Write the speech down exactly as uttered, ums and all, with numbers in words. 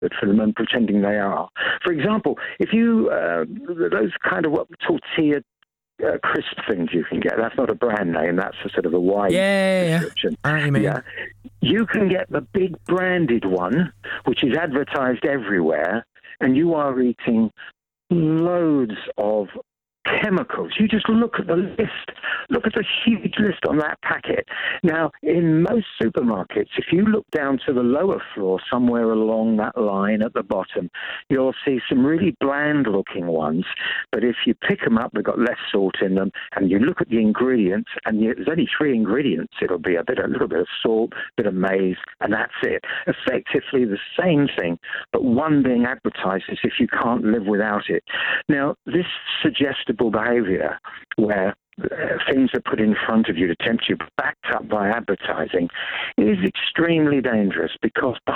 good for them and pretending they are. For example, if you, uh, those kind of what tortilla uh, crisp things you can get, that's not a brand name, that's a sort of a wide Yeah, yeah, description. I know what you mean. Yeah. You can get the big branded one, which is advertised everywhere, and you are eating loads of chemicals. You just look at the list. Look at the huge list on that packet. Now, in most supermarkets, if you look down to the lower floor, somewhere along that line at the bottom, you'll see some really bland-looking ones. But if you pick them up, they've got less salt in them, and you look at the ingredients, and you, there's only three ingredients. It'll be a bit, a little bit of salt, a bit of maize, and that's it. Effectively the same thing, but one being advertised as if you can't live without it. Now, this suggestible behavior where uh, things are put in front of you to tempt you, backed up by advertising, is extremely dangerous, because